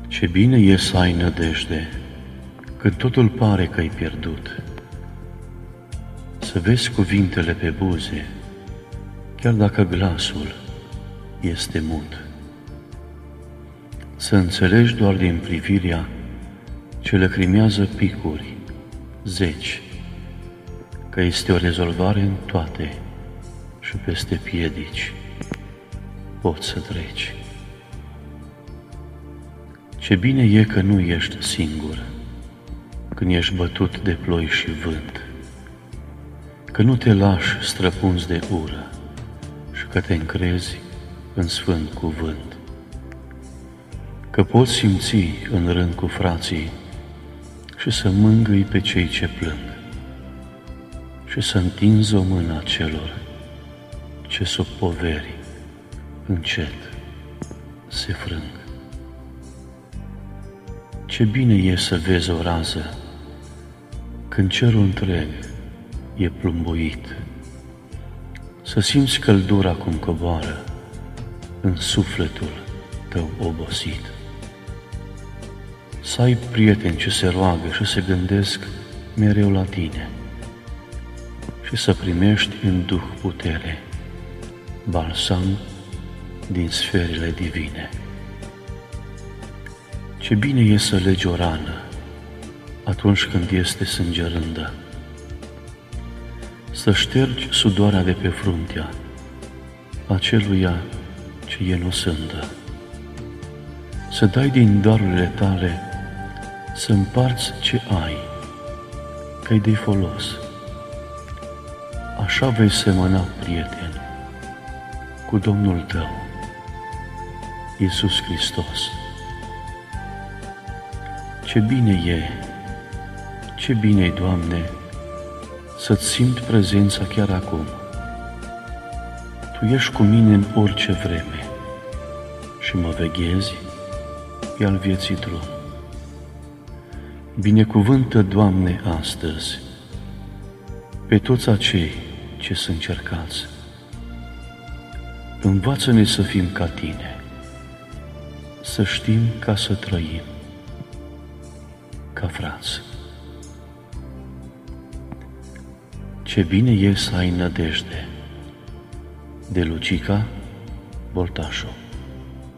Ce bine e să ai nădejde când totul pare că ai pierdut. Să vezi cuvintele pe buze, chiar dacă glasul este mut. Să înțelegi doar din privirea ce lăcrimează picuri, zeci, că este o rezolvare în toate și peste piedici poți să treci. Ce bine e că nu ești singur când ești bătut de ploi și vânt, că nu te lași străpunzi de ură și că te încrezi în sfânt cuvânt, că poți simți în rând cu frații și să mângâi pe cei ce plâng și să întinzi o mână a celor ce sub poveri încet se frâng. Ce bine e să vezi o rază când cerul întreg e plumbuit, să simți căldura cum coboară în sufletul tău obosit. Să ai prieteni ce se roagă și se gândesc mereu la tine și să primești în Duh putere, balsam din sferele divine. Ce bine e să legi o rană atunci când este sângerândă, să ștergi sudoarea de pe fruntea aceluia ce e nosândă, să dai din darurile tale, să împarți ce ai, că-i de folos. Așa vei semăna, prieten, cu Domnul tău, Iisus Hristos. Ce bine e, Doamne, să-ți simt prezența chiar acum. Tu ești cu mine în orice vreme și mă veghezi pe al vieții drum. Binecuvântă, Doamne, astăzi pe toți acei ce sunt cercați. Învață-ne să fim ca Tine, să știm ca să trăim ca frați. Ce bine e să ai nădejde, de Lucica Boltașu.